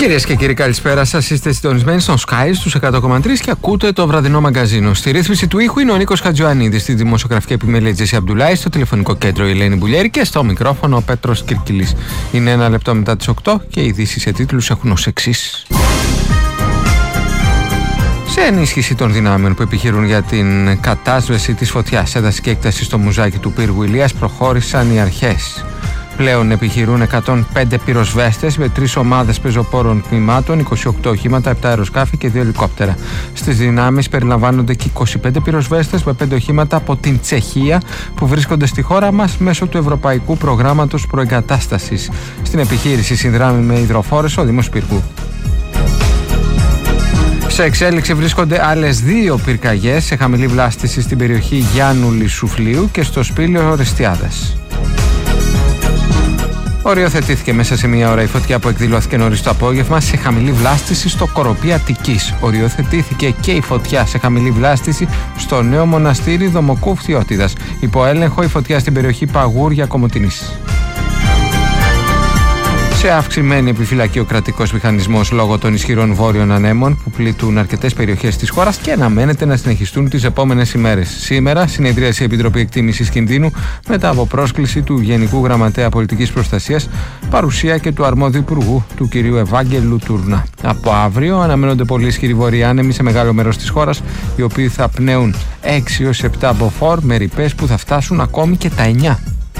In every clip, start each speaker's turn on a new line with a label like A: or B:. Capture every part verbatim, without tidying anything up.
A: Κυρίες και κύριοι, καλησπέρα σας. Είστε συντονισμένοι στον Sky στους εκατό κόμμα τρία και ακούτε το βραδινό μαγκαζίνο. Στη ρύθμιση του ήχου είναι ο Νίκος Χατζιωαννίδης, στη δημοσιογραφική επιμέλεια Τζέσι Αμπτουλάη, στο τηλεφωνικό κέντρο η Ελένη Μπουλιέρη και στο μικρόφωνο ο Πέτρος Κυρκυλής. Είναι ένα λεπτό μετά τις οκτώ και οι ειδήσεις σε τίτλους έχουν ως εξής. Σε ενίσχυση των δυνάμεων που επιχειρούν για την κατάσβεση της φωτιάς σε δασική έκταση στο μουζάκι του πύργου Ηλίας προχώρησαν οι αρχές. Πλέον επιχειρούν εκατόν πέντε πυροσβέστες με τρεις ομάδες πεζοπόρων τμήματων, είκοσι οκτώ οχήματα, επτά αεροσκάφη και δύο ελικόπτερα. Στις δυνάμεις περιλαμβάνονται και είκοσι πέντε πυροσβέστες με πέντε οχήματα από την Τσεχία που βρίσκονται στη χώρα μας μέσω του Ευρωπαϊκού Προγράμματος Προεγκατάστασης. Στην επιχείρηση συνδράμει με υδροφόρες ο Δήμος Πύργου. Σε εξέλιξη βρίσκονται άλλες δύο πυρκαγιές σε χαμηλή βλάστηση στην περιοχή Γιάννου Λισουφλίου και στο Σπήλαιο Ορεστιάδας. Οριοθετήθηκε μέσα σε μία ώρα η φωτιά που εκδηλώθηκε νωρίς το απόγευμα σε χαμηλή βλάστηση στο Κοροπή Αττικής. Οριοθετήθηκε και η φωτιά σε χαμηλή βλάστηση στο νέο μοναστήρι Δομοκού Φθιώτιδας. Υπό έλεγχο η φωτιά στην περιοχή Παγούρια Κομοτηνής. Σε αυξημένη επιφυλακή ο κρατικός μηχανισμός λόγω των ισχυρών βόρειων ανέμων που πλήττουν αρκετές περιοχές της χώρας και αναμένεται να συνεχιστούν τις επόμενες ημέρες. Σήμερα συνεδρίασε η Επιτροπή Εκτίμησης Κινδύνου μετά από πρόσκληση του Γενικού Γραμματέα Πολιτικής Προστασίας, παρουσία και του αρμόδιου υπουργού του κ. Ευάγγελου Τουρνά. Από αύριο αναμένονται πολύ ισχυροί βόρειοι άνεμοι σε μεγάλο μέρος της χώρας, οι οποίοι θα πνέουν έξι έως επτά μποφόρ με ρηπές που θα φτάσουν ακόμη και τα εννιά.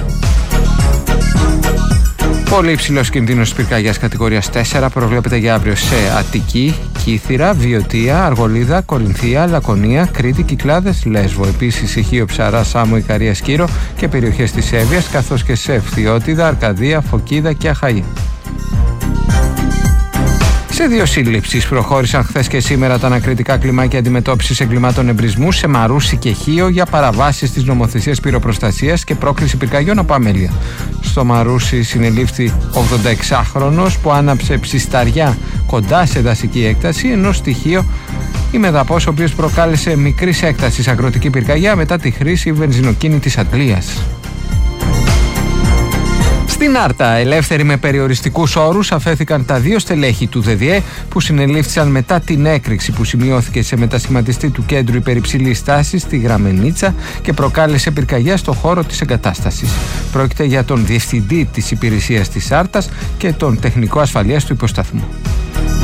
A: Πολύ υψηλός κινδύνος πυρκαγιάς κατηγορίας τέσσερα προβλέπεται για αύριο σε Αττική, Κύθυρα, Βιωτία, Αργολίδα, Κορινθία, Λακωνία, Κρήτη, Κυκλάδες, Λέσβο. Επίσης Ηχείο, Ψαρά, Σάμο, Ικαρία, Σκύρο και περιοχές της Εύβοιας, καθώς και σε Φθιώτιδα, Αρκαδία, Φωκίδα και Αχαΐ. Σε δύο σύλληψεις προχώρησαν χθες και σήμερα τα ανακριτικά κλιμάκια αντιμετώπισης εγκλημάτων εμπρισμού σε Μαρούσι και Χίο για παραβάσεις της νομοθεσίας πυροπροστασίας και πρόκληση πυρκαγιών από αμέλεια. Στο Μαρούσι συνελήφθη ογδονταεξάχρονος που άναψε ψισταριά κοντά σε δασική έκταση, ενώ στη Χίο η Μεδαπός, ο οποίος προκάλεσε μικρής έκτασης αγροτική πυρκαγιά μετά τη χρήση βενζινοκίνητης αντλίας. Στην Άρτα, ελεύθεροι με περιοριστικούς όρους, αφέθηκαν τα δύο στελέχη του ΔΔΕ που συνελήφθησαν μετά την έκρηξη που σημειώθηκε σε μετασχηματιστή του κέντρου υπερυψηλής τάσης στη Γραμμενίτσα και προκάλεσε πυρκαγιά στο χώρο της εγκατάστασης. Πρόκειται για τον διευθυντή της υπηρεσίας της Άρτας και τον τεχνικό ασφαλείας του υποσταθμού.